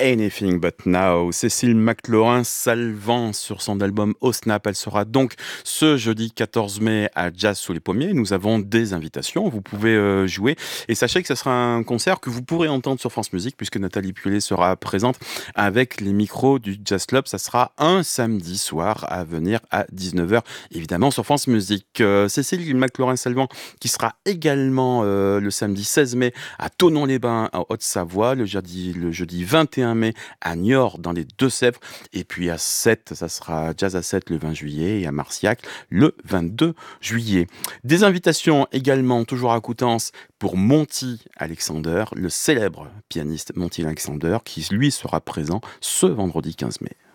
Anything But Now. Cécile McLaurin-Salvant sur son album Au Snap. Elle sera donc ce jeudi 14 mai à Jazz sous les pommiers. Nous avons des invitations. Vous pouvez jouer. Et sachez que ce sera un concert que vous pourrez entendre sur France Musique puisque Nathalie Pullet sera présente avec les micros du Jazz Club. Ça sera un samedi soir à venir à 19h, évidemment, sur France Musique. Cécile McLaurin-Salvant qui sera également le samedi 16 mai à Thonon-les-Bains, en Haute-Savoie, le jeudi 21 mai à Niort, dans les Deux-Sèvres, et puis à 7, ça sera Jazz à 7 le 20 juillet, et à Marciac le 22 juillet. Des invitations également, toujours à Coutances, pour Monty Alexander, le célèbre pianiste Monty Alexander, qui lui sera présent ce vendredi 15 mai.